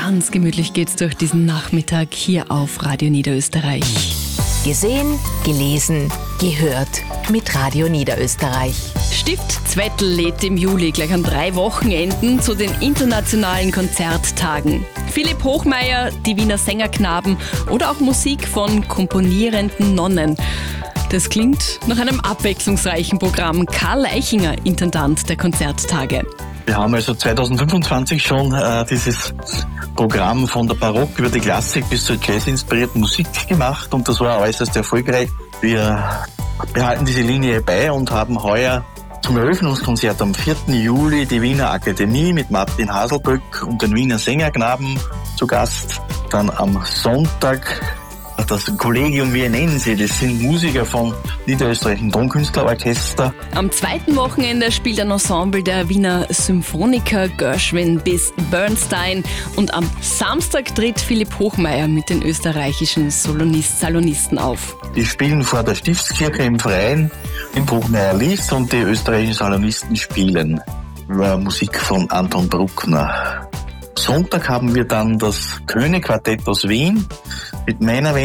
Ganz gemütlich geht's durch diesen Nachmittag hier auf Radio Niederösterreich. Gesehen, gelesen, gehört mit Radio Niederösterreich. Stift Zwettl lädt im Juli gleich an 3 Wochenenden zu den internationalen Konzerttagen. Philipp Hochmeier, die Wiener Sängerknaben oder auch Musik von komponierenden Nonnen. Das klingt nach einem abwechslungsreichen Programm. Karl Eichinger, Intendant der Konzerttage. Wir haben also 2025 schon dieses Programm von der Barock über die Klassik bis zur Jazz-inspirierten Musik gemacht und das war äußerst erfolgreich. Wir behalten diese Linie bei und haben heuer zum Eröffnungskonzert am 4. Juli die Wiener Akademie mit Martin Haselböck und den Wiener Sängerknaben zu Gast. Dann am Sonntag das Kollegium, wie nennen Sie, das sind Musiker vom Niederösterreichischen Tonkünstlerorchester. Am zweiten Wochenende spielt ein Ensemble der Wiener Symphoniker Gershwin bis Bernstein und am Samstag tritt Philipp Hochmeier mit den österreichischen Salonisten auf. Die spielen vor der Stiftskirche im Freien in Bruckner-Lies und die österreichischen Salonisten spielen Musik von Anton Bruckner. Sonntag haben wir dann das König-Quartett aus Wien mit Männerwelt